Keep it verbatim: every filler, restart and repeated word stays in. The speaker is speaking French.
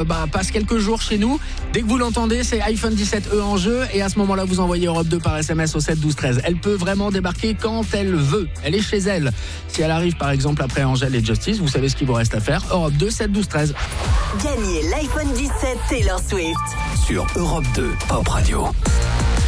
bah, passe quelques jours chez nous. Dès que vous l'entendez, c'est iPhone dix-sept E en jeu et à ce moment-là, vous envoyez Europe deux par S M S au sept douze treize. Elle peut vraiment débarquer quand elle veut. Elle est chez elle. Si elle arrive par exemple après Angèle et Justice, vous savez ce qu'il vous reste à faire. Europe deux, sept douze treize. Gagnez l'iPhone dix-sept Taylor Swift sur Europe deux Pop Radio.